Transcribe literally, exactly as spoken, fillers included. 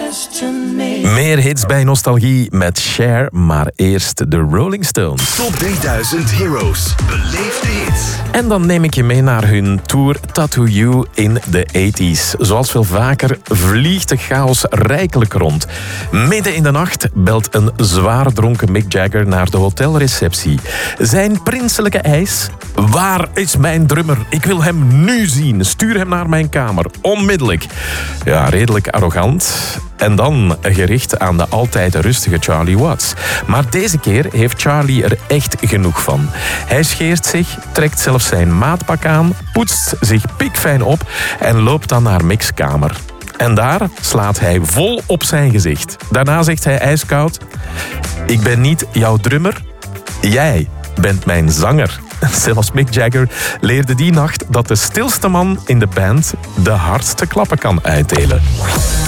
Meer hits bij Nostalgie met Cher, maar eerst de Rolling Stones. Top drieduizend Heroes. Beleef de hits. En dan neem ik je mee naar hun tour Tattoo You in de tachtiger. Zoals veel vaker vliegt de chaos rijkelijk rond. Midden in de nacht belt een zwaar dronken Mick Jagger naar de hotelreceptie. Zijn prinselijke eis? Waar is mijn drummer? Ik wil hem nu zien. Stuur hem naar mijn kamer. Onmiddellijk. Ja, redelijk arrogant. En dan gericht aan de altijd rustige Charlie Watts. Maar deze keer heeft Charlie er echt genoeg van. Hij scheert zich, trekt zelfs zijn maatpak aan, poetst zich pikfijn op en loopt dan naar Mick's kamer. En daar slaat hij vol op zijn gezicht. Daarna zegt hij ijskoud: ik ben niet jouw drummer, jij bent mijn zanger. Zelfs Mick Jagger leerde die nacht dat de stilste man in de band de hardste klappen kan uitdelen.